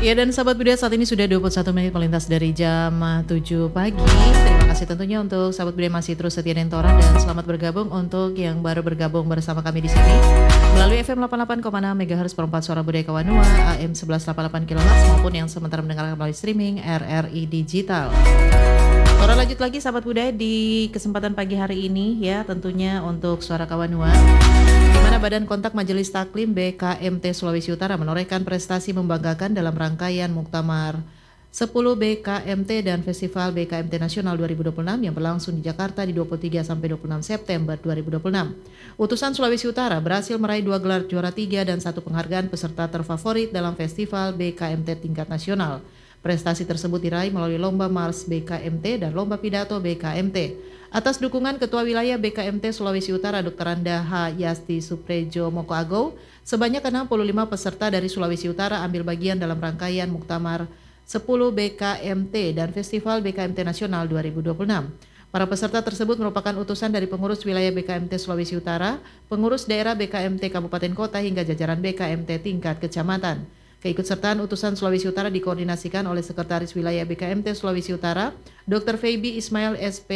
Ya dan sahabat budaya saat ini sudah 21 menit melintas dari jam 7 pagi. Terima kasih tentunya untuk sahabat budaya masih terus setia Nentoran dan selamat bergabung untuk yang baru bergabung bersama kami di sini melalui FM 88,6 MHz Perempat Suara Budaya Kawanua, AM 1188 kHz maupun yang sementara mendengarkan melalui streaming RRI Digital. Suara lanjut lagi sahabat budaya di kesempatan pagi hari ini ya, tentunya untuk Suara Kawanua, di mana Badan Kontak Majelis Taklim BKMT Sulawesi Utara menorehkan prestasi membanggakan dalam rangkaian Muktamar 10 BKMT dan Festival BKMT Nasional 2026 yang berlangsung di Jakarta di 23 sampai 26 September 2026. Utusan Sulawesi Utara berhasil meraih 2 gelar juara 3 dan 1 penghargaan peserta terfavorit dalam Festival BKMT tingkat nasional. Prestasi tersebut diraih melalui Lomba Mars BKMT dan Lomba Pidato BKMT. Atas dukungan Ketua Wilayah BKMT Sulawesi Utara Dr. Anda H. Yasti Suprejo Mokoago, sebanyak 65 peserta dari Sulawesi Utara ambil bagian dalam rangkaian Muktamar 10 BKMT dan Festival BKMT Nasional 2026. Para peserta tersebut merupakan utusan dari pengurus wilayah BKMT Sulawesi Utara, pengurus daerah BKMT Kabupaten Kota hingga jajaran BKMT tingkat kecamatan. Keikutsertaan utusan Sulawesi Utara dikoordinasikan oleh Sekretaris Wilayah BKMT Sulawesi Utara, Dr. Feby Ismail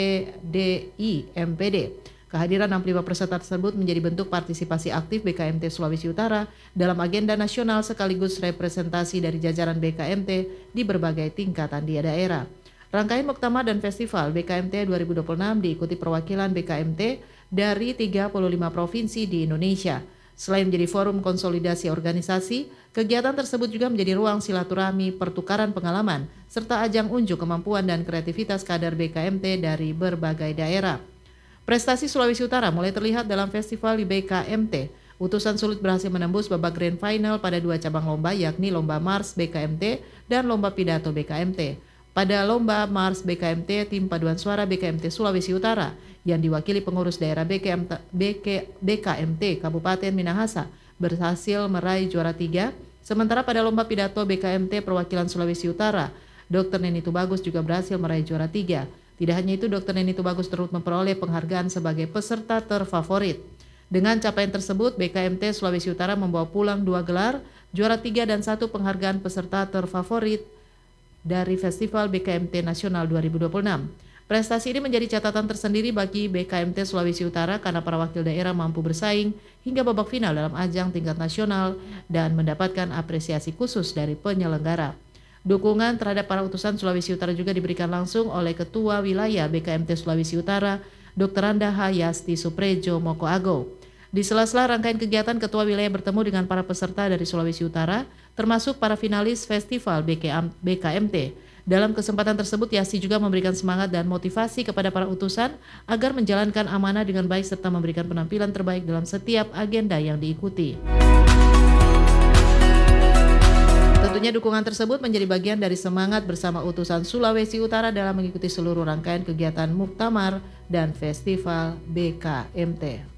SPDI MPD. Kehadiran 65 peserta tersebut menjadi bentuk partisipasi aktif BKMT Sulawesi Utara dalam agenda nasional sekaligus representasi dari jajaran BKMT di berbagai tingkatan di daerah. Rangkaian Muktamar dan Festival BKMT 2026 diikuti perwakilan BKMT dari 35 provinsi di Indonesia. Selain menjadi forum konsolidasi organisasi, kegiatan tersebut juga menjadi ruang silaturahmi, pertukaran pengalaman, serta ajang unjuk kemampuan dan kreativitas kader BKMT dari berbagai daerah. Prestasi Sulawesi Utara mulai terlihat dalam festival di BKMT. Utusan Sulut berhasil menembus babak grand final pada 2 cabang lomba, yakni Lomba Mars BKMT dan Lomba Pidato BKMT. Pada Lomba Mars BKMT, tim paduan suara BKMT Sulawesi Utara yang diwakili pengurus daerah BKMT Kabupaten Minahasa berhasil meraih juara 3. Sementara pada Lomba Pidato BKMT perwakilan Sulawesi Utara, Dr. Neni Tubagus juga berhasil meraih juara 3. Tidak hanya itu, Dr. Neni Tubagus turut memperoleh penghargaan sebagai peserta terfavorit. Dengan capaian tersebut, BKMT Sulawesi Utara membawa pulang 2 gelar, juara 3 dan 1 penghargaan peserta terfavorit dari Festival BKMT Nasional 2026. Prestasi ini menjadi catatan tersendiri bagi BKMT Sulawesi Utara karena para wakil daerah mampu bersaing hingga babak final dalam ajang tingkat nasional dan mendapatkan apresiasi khusus dari penyelenggara. Dukungan terhadap para utusan Sulawesi Utara juga diberikan langsung oleh Ketua Wilayah BKMT Sulawesi Utara, Dr. Anda H. Yasti Suprejo Mokoago. Di sela-sela rangkaian kegiatan, Ketua Wilayah bertemu dengan para peserta dari Sulawesi Utara, termasuk para finalis Festival BKMT. Dalam kesempatan tersebut, Yasti juga memberikan semangat dan motivasi kepada para utusan agar menjalankan amanah dengan baik serta memberikan penampilan terbaik dalam setiap agenda yang diikuti. Tentunya dukungan tersebut menjadi bagian dari semangat bersama utusan Sulawesi Utara dalam mengikuti seluruh rangkaian kegiatan Muktamar dan Festival BKMT.